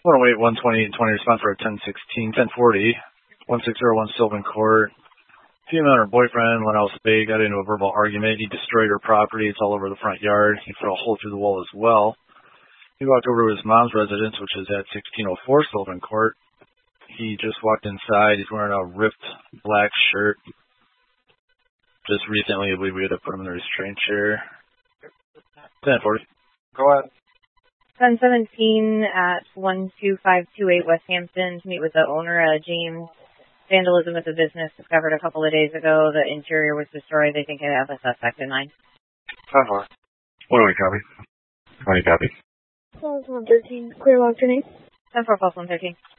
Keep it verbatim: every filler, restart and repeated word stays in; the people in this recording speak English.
one oh eight, one twenty, and twenty response for a ten sixteen, ten forty, one six zero one Sylvan Court. Female and her boyfriend went out with spade, got into a verbal argument. He destroyed her property. It's all over the front yard. He put a hole through the wall as well. He walked over to his mom's residence, which is at sixteen oh four Sylvan Court. He just walked inside. He's wearing a ripped black shirt. Just recently, I believe we had to put him in the restraint chair. ten forty. Go ahead. ten seventeen at one two five two eight West Hampton to meet with the owner, uh, James. Vandalism at the business discovered a couple of days ago. The interior was destroyed. They think they have a suspect in mind. ten four. What do we copy? twenty copy. Falls one thirteen. Clear lock to name. ten four, Falls one thirteen.